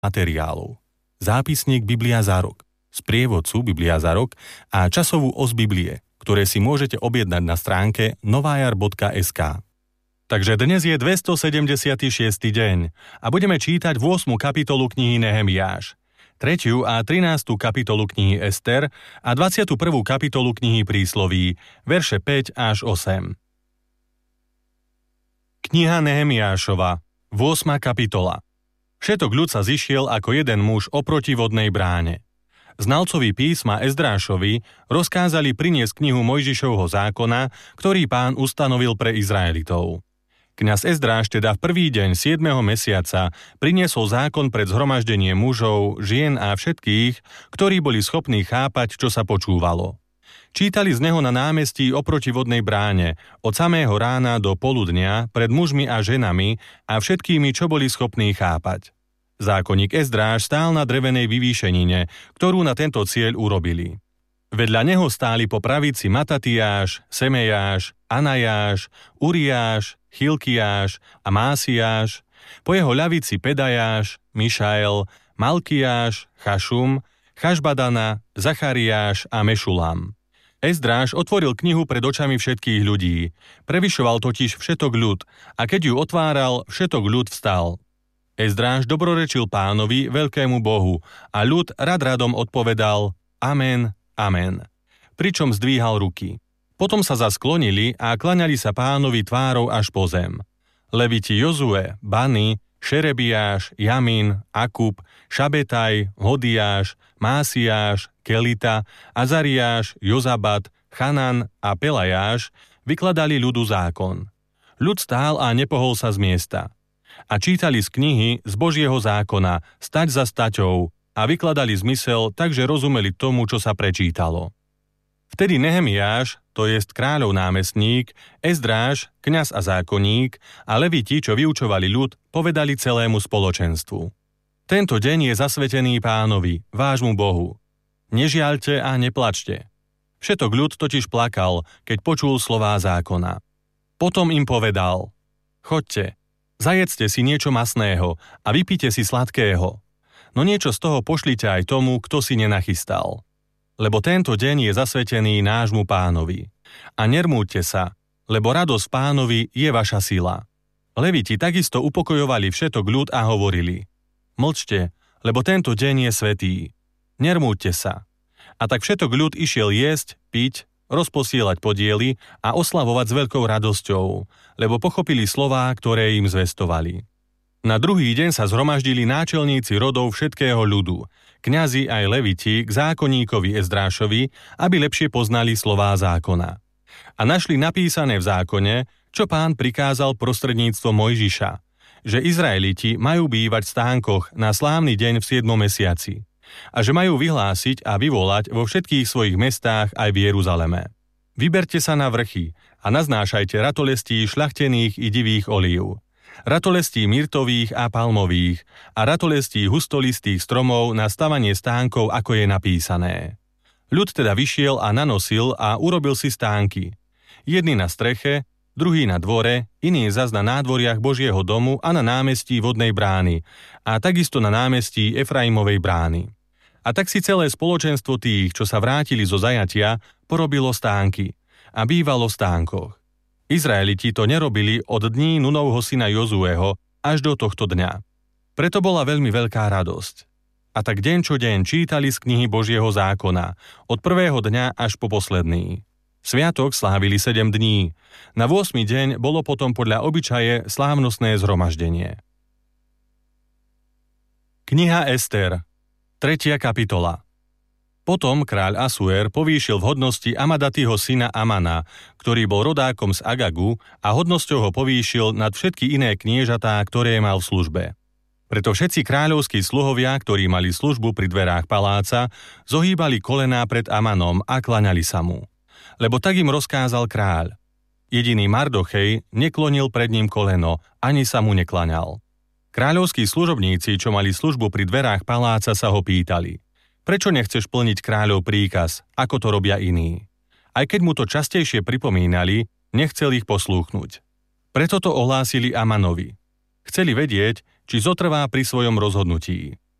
materiálov. Zápisník Biblia za rok, sprievodcu Biblia za rok a časovú os Biblie, ktoré si môžete objednať na stránke novajar.sk. Takže dnes je 276. deň a budeme čítať 8. kapitolu knihy Nehemiáš, 3. a 13. kapitolu knihy Ester a 21. kapitolu knihy Prísloví, verše 5 až 8. Kniha Nehemiášova, 8. kapitola. Všetok ľud sa zišiel ako jeden muž oproti vodnej bráne. Znalcovi písma Ezdrášovi rozkázali priniesť knihu Mojžišovho zákona, ktorý Pán ustanovil pre Izraelitov. Kňaz Ezdráš teda v prvý deň 7. mesiaca priniesol zákon pred zhromaždenie mužov, žien a všetkých, ktorí boli schopní chápať, čo sa počúvalo. Čítali z neho na námestí oproti vodnej bráne, od samého rána do poludnia, pred mužmi a ženami a všetkými, čo boli schopní chápať. Zákonník Ezdráš stál na drevenej vyvýšenine, ktorú na tento cieľ urobili. Vedľa neho stáli po pravici Matatiáš, Semejáš, Anajáš, Uriáš, Chilkiáš a Másiáš, po jeho ľavici Pedajáš, Mišael, Malkiáš, Chašum, Chašbadana, Zachariáš a Mešulam. Ezdráš otvoril knihu pred očami všetkých ľudí. Prevyšoval totiž všetok ľud a keď ju otváral, všetok ľud vstal. Ezdráš dobrorečil Pánovi, veľkému Bohu, a ľud rad radom odpovedal Amen, Amen, pričom zdvíhal ruky. Potom sa zasklonili a klaňali sa Pánovi tvárou až po zem. Leviti Jozue, Bani, Šerebiáš, Jamin, Akub, Šabetaj, Hodiáš, Másiáš, Kelita, Azariáš, Jozabat, Chanan a Pelajáš vykladali ľudu zákon. Ľud stál a nepohol sa z miesta. A čítali z knihy z Božieho zákona, stať za staťou, a vykladali zmysel, takže rozumeli tomu, čo sa prečítalo. Vtedy Nehemiáš, to jest kráľov námestník, Ezdráš, kňaz a zákonník a leviti, čo vyučovali ľud, povedali celému spoločenstvu. Tento deň je zasvetený Pánovi, vášmu Bohu. Nežiaľte a neplačte. Všetok ľud totiž plakal, keď počul slová zákona. Potom im povedal: Choďte, zajedzte si niečo masného a vypite si sladkého, no niečo z toho pošlite aj tomu, kto si nenachystal. Lebo tento deň je zasvetený nášmu Pánovi. A nermúďte sa, lebo radosť Pánovi je vaša sila. Leviti takisto upokojovali všetok ľud a hovorili: Mlčte, lebo tento deň je svätý. Nermúďte sa. A tak všetok ľud išiel jesť, piť, rozposielať podiely a oslavovať s veľkou radosťou, lebo pochopili slová, ktoré im zvestovali. Na druhý deň sa zhromaždili náčelníci rodov všetkého ľudu, kňazi aj leviti k zákonníkovi Ezdrášovi, aby lepšie poznali slová zákona. A našli napísané v zákone, čo Pán prikázal prostredníctvom Mojžiša, že Izraeliti majú bývať v stánkoch na slávny deň v 7. mesiaci a že majú vyhlásiť a vyvolať vo všetkých svojich mestách aj v Jeruzaleme. Vyberte sa na vrchy a naznášajte ratolestí šľachtených i divých olív, ratolestí myrtových a palmových a ratolestí hustolistých stromov na stavanie stánkov, ako je napísané. Ľud teda vyšiel a nanosil a urobil si stánky. Jedný na streche, druhý na dvore, iný zas na nádvoriach Božieho domu a na námestí vodnej brány a takisto na námestí Efraimovej brány. A tak si celé spoločenstvo tých, čo sa vrátili zo zajatia, porobilo stánky a bývalo v stánkoch. Izraeliti to nerobili od dní Nunovho syna Jozueho až do tohto dňa. Preto bola veľmi veľká radosť. A tak deň čo deň čítali z knihy Božieho zákona, od prvého dňa až po posledný. Sviatok slávili 7 dní. Na 8. deň bolo potom podľa obyčaje slávnostné zhromaždenie. Kniha Ester, 3. kapitola. Potom kráľ Asuér povýšil v hodnosti Amadatyho syna Amana, ktorý bol rodákom z Agagu, a hodnosťou ho povýšil nad všetky iné kniežatá, ktoré mal v službe. Preto všetci kráľovskí sluhovia, ktorí mali službu pri dverách paláca, zohýbali kolená pred Amanom a klaňali sa mu. Lebo tak im rozkázal kráľ. Jediný Mardochej neklonil pred ním koleno, ani sa mu neklaňal. Kráľovskí služobníci, čo mali službu pri dverách paláca, sa ho pýtali: Prečo nechceš plniť kráľov príkaz, ako to robia iní? Aj keď mu to častejšie pripomínali, nechcel ich poslúchnuť. Preto to ohlásili Amanovi. Chceli vedieť, či zotrvá pri svojom rozhodnutí.